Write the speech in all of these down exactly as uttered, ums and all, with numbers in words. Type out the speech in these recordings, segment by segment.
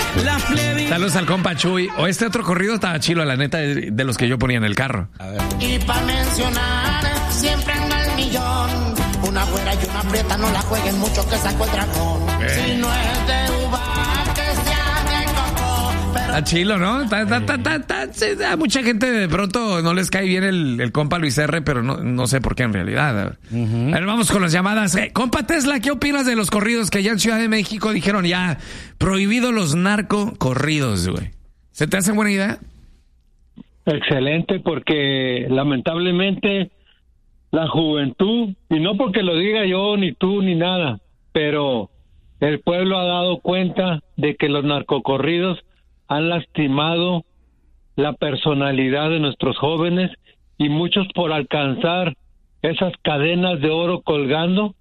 Saludos al compa Chuy. O este otro corrido estaba chilo, la neta, de, de los que yo ponía en el carro. A ver. Y para mencionar, siempre anda el millón. Una güera y una prieta, no la jueguen mucho que sacó el dragón. Eh. Si no es de uva, que sea de coco. Pero... Está chilo, ¿no? Ta, ta, ta, ta, ta, sí, a mucha gente de pronto no les cae bien el, el compa Luis R, pero no, no sé por qué en realidad. A ver. Uh-huh. A ver, vamos con las llamadas. Eh, compa Tesla, ¿qué opinas de los corridos que ya en Ciudad de México dijeron ya prohibido los narcocorridos, güey? ¿Se te hace buena idea? Excelente, porque lamentablemente la juventud, y no porque lo diga yo, ni tú, ni nada, pero el pueblo ha dado cuenta de que los narcocorridos han lastimado la personalidad de nuestros jóvenes, y muchos por alcanzar esas cadenas de oro colgando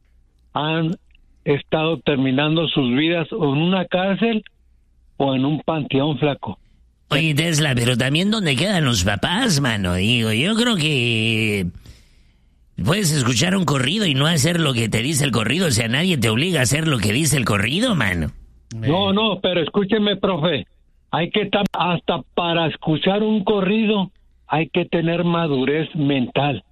han estado terminando sus vidas o en una cárcel o en un panteón, flaco. Oye, Tesla, pero también ¿dónde quedan los papás, mano? Digo, yo creo que puedes escuchar un corrido y no hacer lo que te dice el corrido. O sea, nadie te obliga a hacer lo que dice el corrido, mano. No, no, pero escúcheme, profe. Hay que estar, hasta para escuchar un corrido, hay que tener madurez mental.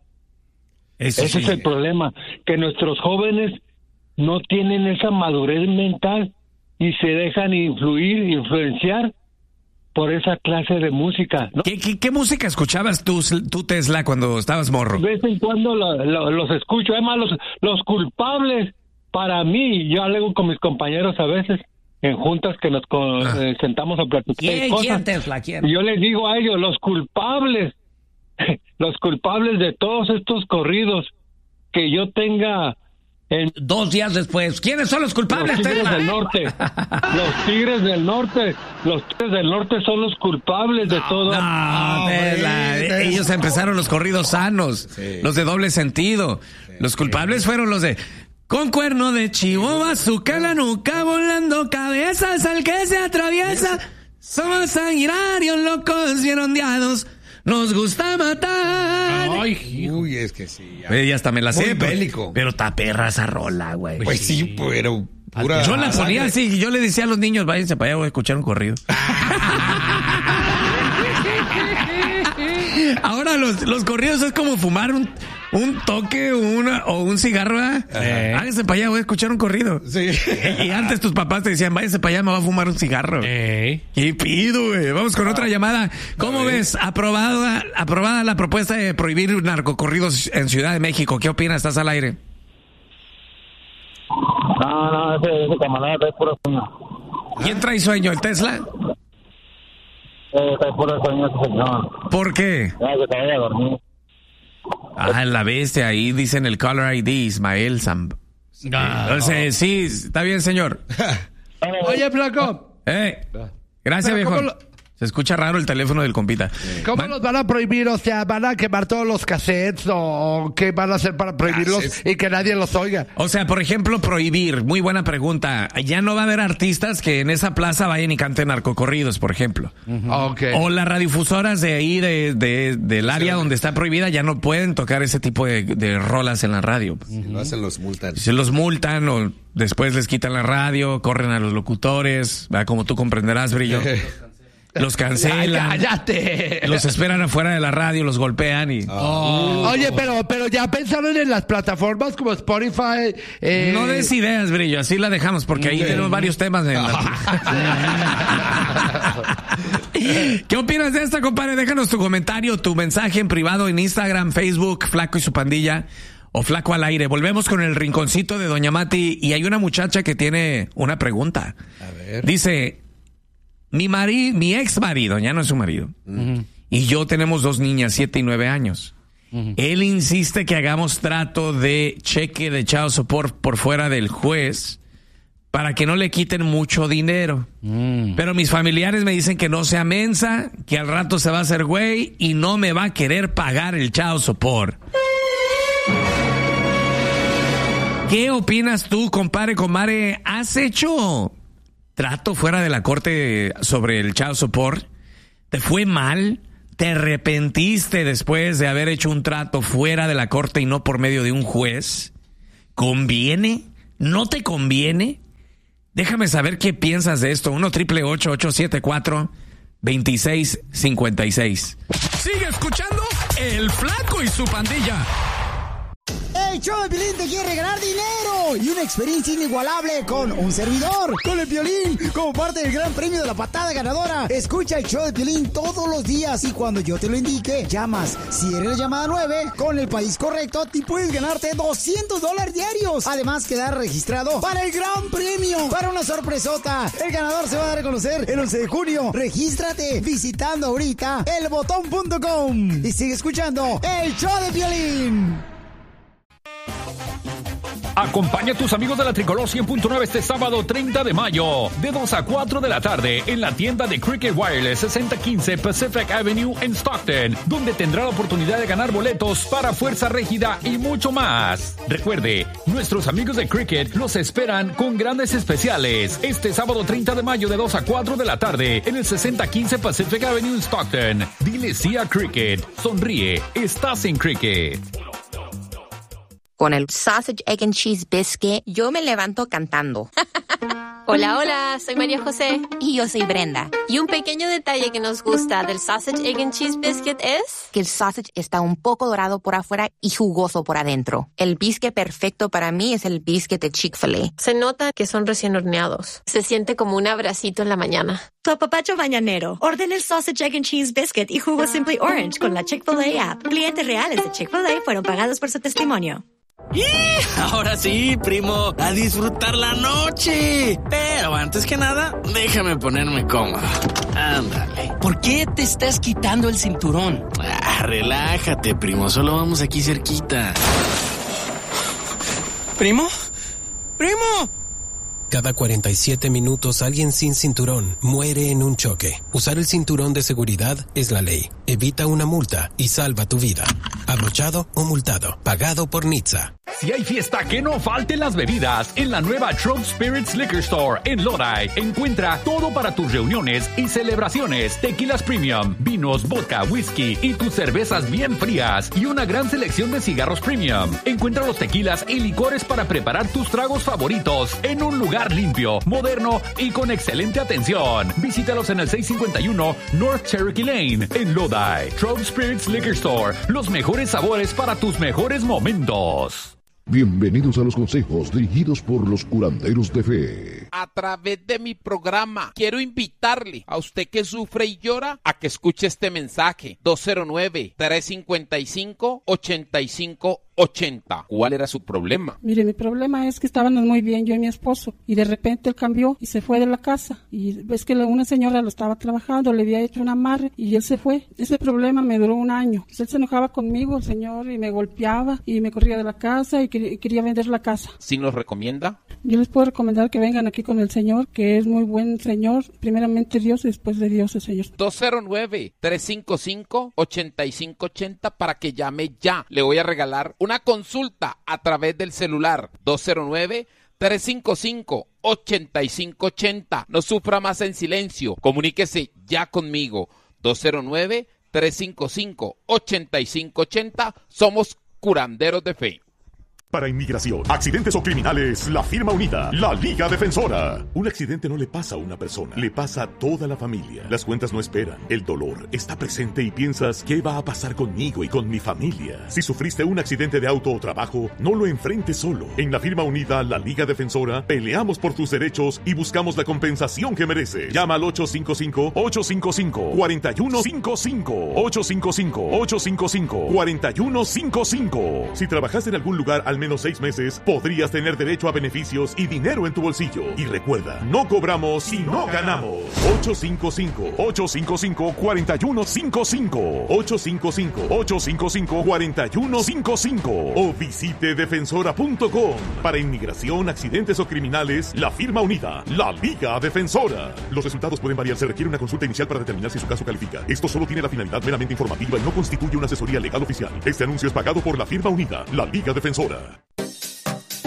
Eso Ese sí. es el problema, que nuestros jóvenes no tienen esa madurez mental y se dejan influir, influenciar por esa clase de música, ¿no? ¿Qué, qué, qué música escuchabas tú, tú, Tesla, cuando estabas morro? De vez en cuando lo, lo, los escucho. Además, los, los culpables, para mí, yo alego con mis compañeros a veces, en juntas que nos con, ah. eh, sentamos a platicar ¿Quién, cosas. ¿Quién, Tesla? ¿Quién? Y yo les digo a ellos, los culpables, los culpables de todos estos corridos, que yo tenga... En Dos días después, ¿quiénes son los culpables? Los Tigres Tesla? del Norte, los Tigres del Norte, los Tigres del Norte son los culpables de no, todo. No, Tesla, ellos empezaron los corridos sanos, sí. los de doble sentido. Sí. Los culpables fueron los de con cuerno de chivo, bazooka en la nuca, volando cabezas al que se atraviesa. Somos sanguinarios, locos bien ondeados. Nos gusta matar. Ay, uy, es que sí. Ya, ya hasta me la sé. Muy bélico. Pero está perra esa rola, güey. Pues sí, sí, pero pura... Yo la ponía así, yo le decía a los niños, váyanse para allá, voy a escuchar un corrido. Ahora los, los corridos es como fumar un, un toque una, o un cigarro, ¿eh? Háganse para allá, voy a escuchar un corrido. Sí. Y antes tus papás te decían, váyanse para allá, me va a fumar un cigarro. Eh. ¿Qué pido, güey? Vamos con ah. otra llamada. ¿Cómo ves? Aprobada, aprobada la propuesta de prohibir narcocorridos en Ciudad de México. ¿Qué opinas? ¿Estás al aire? No, no, ese, ese camarada trae puro sueño. ¿Quién trae sueño? ¿El Tesla? Eh, trae puro sueño ese señor. ¿Por qué? Ya, que se vaya a dormir. Ah, la bestia, ahí dicen el caller I D, Ismael Sam. No. Entonces, sí, está bien, señor. Oye, flaco. Eh, gracias, viejo. Lo... Se escucha raro el teléfono del compita. ¿Cómo Man... los van a prohibir? O sea, ¿van a quemar todos los cassettes o qué van a hacer para prohibirlos Cassettes. y que nadie los oiga? O sea, por ejemplo, prohibir. Muy buena pregunta. Ya no va a haber artistas que en esa plaza vayan y canten narcocorridos, por ejemplo. Uh-huh. Okay. O las radiodifusoras de ahí, de, de, del área sí. donde está prohibida, ya no pueden tocar ese tipo de, de rolas en la radio. Uh-huh. Si lo hacen, los multan. Se los multan o después les quitan la radio, corren a los locutores, ¿verdad? Como tú comprenderás, Brillo. Los cancelan. Ay, cállate. Los esperan afuera de la radio, los golpean y... Oh. Oye, pero, pero ya pensaron en las plataformas como Spotify. Eh... No des ideas, Brillo, así la dejamos porque ahí okay. tenemos varios temas. En la... ¿Qué opinas de esta, compadre? Déjanos tu comentario, tu mensaje en privado en Instagram, Facebook, Flaco y su pandilla o Flaco al aire. Volvemos con el rinconcito de Doña Mati y hay una muchacha que tiene una pregunta. A ver. Dice... Mi marido, mi ex marido, ya no es su marido, uh-huh. y yo tenemos dos niñas, siete y nueve años. Uh-huh. Él insiste que hagamos trato de cheque de child support por fuera del juez para que no le quiten mucho dinero. Uh-huh. Pero mis familiares me dicen que no sea mensa, que al rato se va a hacer güey y no me va a querer pagar el child support. ¿Qué opinas tú, compadre, comadre? ¿Has hecho trato fuera de la corte sobre el child support? ¿Te fue mal? ¿Te arrepentiste después de haber hecho un trato fuera de la corte y no por medio de un juez? ¿Conviene? ¿No te conviene? Déjame saber qué piensas de esto. uno triple ocho ocho siete cuatro dos seis cinco seis. Sigue escuchando El Flaco y su pandilla. El show de Piolín te quiere regalar dinero y una experiencia inigualable con un servidor, con el Piolín, como parte del gran premio de la patada ganadora. Escucha el show de Piolín todos los días y cuando yo te lo indique, llamas. Si eres la llamada nueve, con el país correcto, te puedes ganarte doscientos dólares diarios. Además, quedar registrado para el gran premio, para una sorpresota. El ganador se va a dar a conocer el once de junio. Regístrate visitando ahorita el botón punto com y sigue escuchando el show de Piolín. Acompaña a tus amigos de la Tricolor cien punto nueve este sábado treinta de mayo, de dos a cuatro de la tarde, en la tienda de Cricket Wireless sesenta quince Pacific Avenue en Stockton, donde tendrá la oportunidad de ganar boletos para Fuerza Régida y mucho más. Recuerde, nuestros amigos de Cricket los esperan con grandes especiales este sábado treinta de mayo de dos a cuatro de la tarde, en el sesenta quince Pacific Avenue en Stockton. Dile sí a Cricket. Sonríe. Estás en Cricket. Con el Sausage, Egg and Cheese Biscuit, yo me levanto cantando. Hola, hola, soy María José. Y yo soy Brenda. Y un pequeño detalle que nos gusta del Sausage, Egg and Cheese Biscuit es... que el sausage está un poco dorado por afuera y jugoso por adentro. El biscuit perfecto para mí es el biscuit de Chick-fil-A. Se nota que son recién horneados. Se siente como un abracito en la mañana. Tu apapacho mañanero. Ordena el Sausage, Egg and Cheese Biscuit y jugo Simply Orange con la Chick-fil-A app. Clientes reales de Chick-fil-A fueron pagados por su testimonio. ¡Y! Ahora sí, primo, a disfrutar la noche. Pero antes que nada, déjame ponerme cómodo. Ándale. ¿Por qué te estás quitando el cinturón? Ah, relájate, primo, solo vamos aquí cerquita. ¿Primo? ¡Primo! Cada cuarenta y siete minutos alguien sin cinturón muere en un choque. Usar el cinturón de seguridad es la ley. Evita una multa y salva tu vida. Abrochado o multado. Pagado por N H T S A. Si hay fiesta, que no falten las bebidas. En la nueva Trope Spirits Liquor Store en Lodi, encuentra todo para tus reuniones y celebraciones. Tequilas premium, vinos, vodka, whisky y tus cervezas bien frías. Y una gran selección de cigarros premium. Encuentra los tequilas y licores para preparar tus tragos favoritos en un lugar limpio, moderno y con excelente atención. Visítalos en el seiscientos cincuenta y uno North Cherokee Lane en Lodi. Trope Spirits Liquor Store. Los mejores sabores para tus mejores momentos. Bienvenidos a los consejos dirigidos por los curanderos de fe. A través de mi programa, quiero invitarle a usted que sufre y llora a que escuche este mensaje. dos cero nueve, tres cinco cinco, ocho cinco ocho cero. ¿Cuál era su problema? Mire, mi problema es que estábamos muy bien yo y mi esposo, y de repente él cambió y se fue de la casa, y ves que una señora lo estaba trabajando, le había hecho un amarre y él se fue. Ese problema me duró un año. Él se enojaba conmigo, el señor, y me golpeaba y me corría de la casa y quería vender la casa. ¿Sí nos recomienda? Yo les puedo recomendar que vengan aquí con el señor, que es muy buen señor, primeramente Dios y después de Dios el señor. dos cero nueve, tres cinco cinco, ocho cinco ocho cero para que llame ya. Le voy a regalar una consulta a través del celular. Dos cero nueve, tres cinco cinco, ocho cinco ocho cero. No sufra más en silencio. Comuníquese ya conmigo. dos cero nueve, tres cinco cinco, ocho cinco ocho cero. Somos curanderos de fe. Para inmigración, accidentes o criminales, la firma unida, la Liga Defensora. Un accidente no le pasa a una persona, le pasa a toda la familia. Las cuentas no esperan, el dolor está presente y piensas, ¿qué va a pasar conmigo y con mi familia? Si sufriste un accidente de auto o trabajo, no lo enfrentes solo. En la firma unida, la Liga Defensora, peleamos por tus derechos y buscamos la compensación que mereces. Llama al ocho cinco cinco, ocho cinco cinco, cuatro uno cinco cinco, ocho cinco cinco, ocho cinco cinco, cuatro uno cinco cinco. Si trabajaste en algún lugar al menos seis meses, podrías tener derecho a beneficios y dinero en tu bolsillo. Y recuerda, no cobramos y no ganamos. ocho cinco cinco, ocho cinco cinco, cuatro uno cinco cinco, ocho cinco cinco, ocho cinco cinco, cuatro uno cinco cinco o visite defensora punto com. Para inmigración, accidentes o criminales, la firma unida, la Liga Defensora. Los resultados pueden variar, se requiere una consulta inicial para determinar si su caso califica. Esto solo tiene la finalidad meramente informativa y no constituye una asesoría legal oficial. Este anuncio es pagado por la firma unida, la Liga Defensora.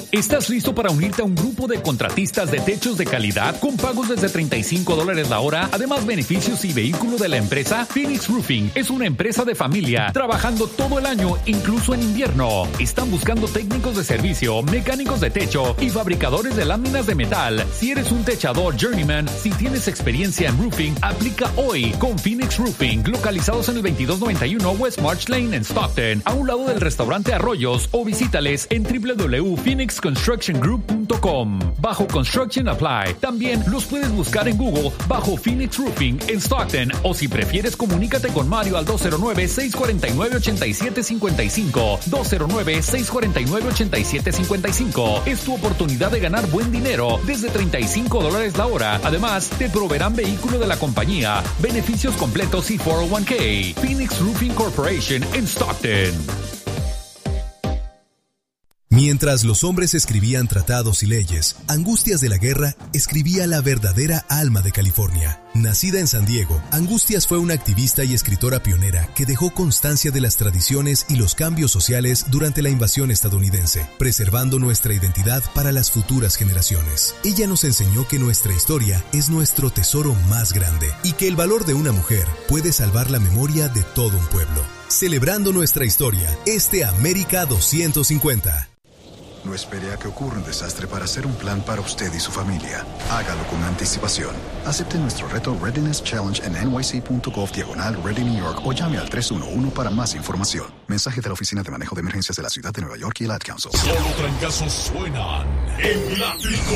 ¿Estás listo para unirte a un grupo de contratistas de techos de calidad con pagos desde treinta y cinco dólares la hora? Además, beneficios y vehículo de la empresa. Phoenix Roofing es una empresa de familia trabajando todo el año, incluso en invierno. Están buscando técnicos de servicio, mecánicos de techo y fabricadores de láminas de metal. Si eres un techador journeyman, si tienes experiencia en roofing, aplica hoy con Phoenix Roofing, localizados en el veintidós noventa y uno West March Lane en Stockton, a un lado del restaurante Arroyos, o visítales en w w w punto phoenix construction group punto com. Bajo Construction Apply. También los puedes buscar en Google bajo Phoenix Roofing en Stockton, o si prefieres, comunícate con Mario al dos cero nueve, seis cuatro nueve, ocho siete cinco cinco, dos cero nueve, seis cuatro nueve, ocho siete cinco cinco. Es tu oportunidad de ganar buen dinero desde treinta y cinco dólares la hora. Además, te proveerán vehículo de la compañía, beneficios completos y cuatro oh uno k. Phoenix Roofing Corporation en Stockton. Mientras los hombres escribían tratados y leyes, Angustias de la Guerra escribía la verdadera alma de California. Nacida en San Diego, Angustias fue una activista y escritora pionera que dejó constancia de las tradiciones y los cambios sociales durante la invasión estadounidense, preservando nuestra identidad para las futuras generaciones. Ella nos enseñó que nuestra historia es nuestro tesoro más grande y que el valor de una mujer puede salvar la memoria de todo un pueblo. Celebrando nuestra historia, este América doscientos cincuenta. No espere a que ocurra un desastre para hacer un plan para usted y su familia. Hágalo con anticipación. Acepte nuestro reto Readiness Challenge en N Y C punto gov diagonal Ready New York o llame al tres uno uno para más información. Mensaje de la Oficina de Manejo de Emergencias de la Ciudad de Nueva York y el Ad Council. Solo trancazos suenan en la trico.